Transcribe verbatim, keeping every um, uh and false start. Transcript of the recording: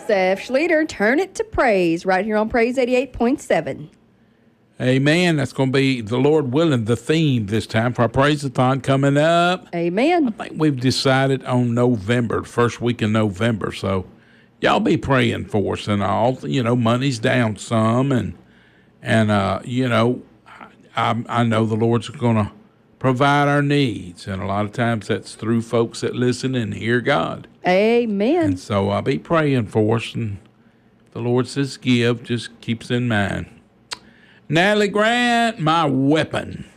Seth Schlueter, Turn It to Praise, right here on Praise eighty-eight point seven. Amen. That's going to be, the Lord willing, the theme this time for our Praise-a-thon coming up. Amen. I think we've decided on November, first week in November. So y'all be praying for us and all. You know, money's down some, and and uh, you know, I, I know the Lord's going to provide our needs, and a lot of times that's through folks that listen and hear God. Amen. And so I'll be praying for us, and if the Lord says give, just keeps in mind. Natalie Grant, my weapon.